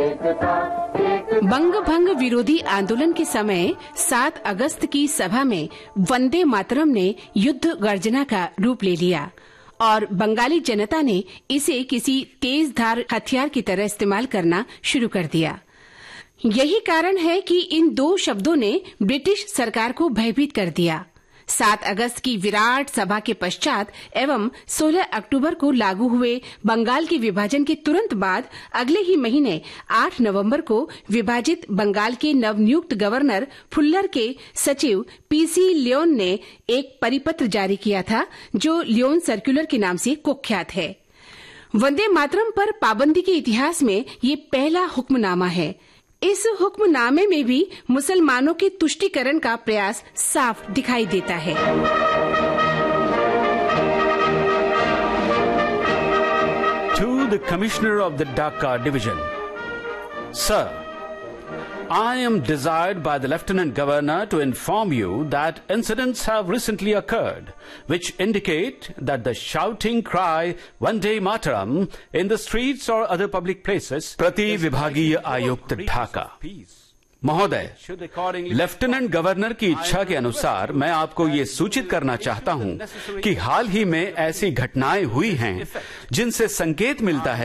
बंग भंग विरोधी आंदोलन के समय 7 अगस्त की सभा में वंदे मातरम ने युद्ध गर्जना का रूप ले लिया और बंगाली जनता ने इसे किसी तेज धार हथियार की तरह इस्तेमाल करना शुरू कर दिया। यही कारण है कि इन 2 शब्दों ने ब्रिटिश सरकार को भयभीत कर दिया। 7 अगस्त की विराट सभा के पश्चात एवं 16 अक्टूबर को लागू हुए बंगाल के विभाजन के तुरंत बाद अगले ही महीने 8 नवंबर को विभाजित बंगाल के नवनियुक्त गवर्नर फुल्लर के सचिव पीसी लियोन ने एक परिपत्र जारी किया था, जो लियोन सर्कुलर के नाम से कुख्यात है। वंदे मातरम पर पाबंदी के इतिहास में ये पहला हुक्मनामा है। इस हुक्मनामे में भी मुसलमानों के तुष्टीकरण का प्रयास साफ दिखाई देता है। To the Commissioner of the Dhaka Division, Sir, I am desired by the Lieutenant Governor to inform you that incidents have recently occurred which indicate that the shouting cry Vande Mataram in the streets or other public places प्रति विभागीय आयुक्त ढाका महोदय, lieutenant governor की इच्छा के अनुसार मैं आपको ये सूचित करना चाहता हूं कि हाल ही में ऐसी घटनाएं हुई हैं जिनसे संकेत मिलता है